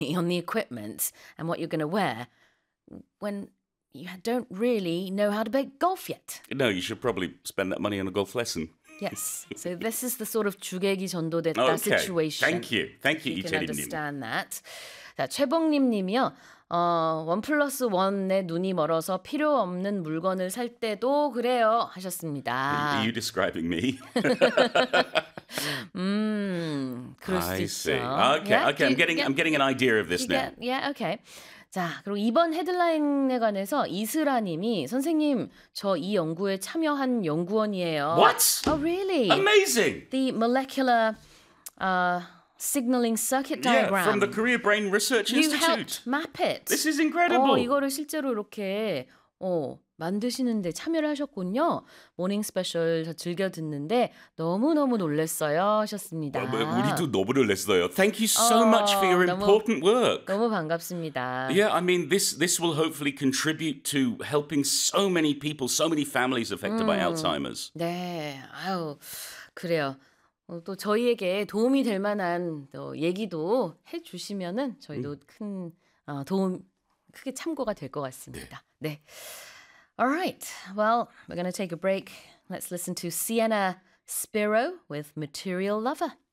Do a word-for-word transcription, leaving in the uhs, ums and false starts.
on the equipment and what you're going to wear when you don't really know how to play golf yet. No, you should probably spend that money on a golf lesson. Yes. So this is the sort of 주객이 전도됐다 Okay. situation. Thank you. Thank you, You can 이채림님. understand that. 자, 최봉님 님이요. 어, 원 플러스 원에 눈이 멀어서 필요 없는 물건을 살 때도 그래요 하셨습니다. Are you describing me? 음, 그럴 수도 I 있죠. see. Okay, Yeah? okay. I'm Do you getting, get- I'm getting an idea of this you now. get- yeah, okay. 자, 그리고 이번 헤드라인에 관해서 이슬아 님이 선생님, 저 이 연구에 참여한 연구원이에요. What? Oh, really? Amazing. The molecular uh, signaling circuit Yeah, diagram. from the Korea Brain Research You Institute. helped map it. This is incredible. 어, 이거를 실제로 이렇게 어, 만드시는데 참여를 하셨군요. 모닝 스페셜 저 즐겨 듣는데 너무너무 놀랐어요 하셨습니다. 어, 우리도 너무 놀랐어요. Thank you so much for your 너무- important work. 너무 반갑습니다. Yeah, I mean, this this will hopefully contribute to helping so many people, so many families affected by Alzheimer's. 네, 아유, 그래요. 어, 또 저희에게 도움이 될 만한 또 얘기도 해주시면은 저희도 큰 어, 도움, 크게 참고가 될 것 같습니다. 네. All right. Well, we're going to take a break. Let's listen to Sienna Spiro with Material Lover.